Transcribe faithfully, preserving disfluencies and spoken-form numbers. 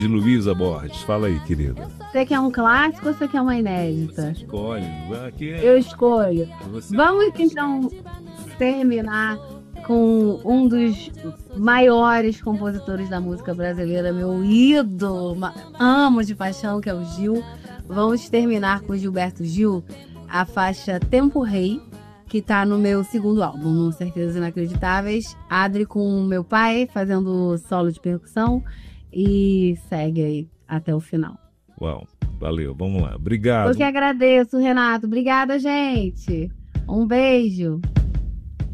de Luísa Borges. Fala aí, querida. Você quer um clássico ou você quer uma inédita? Escolhe. Aqui é... Eu escolho. Você... Vamos então terminar com um dos maiores compositores da música brasileira, meu ídolo, amo de paixão, que é o Gil. Vamos terminar com o Gilberto Gil, a faixa Tempo Rei, que tá no meu segundo álbum, Certezas Inacreditáveis. Adri com meu pai, fazendo solo de percussão, e segue aí até o final. Uau, valeu, vamos lá. Obrigado. Eu que agradeço, Renato. Obrigada, gente. Um beijo.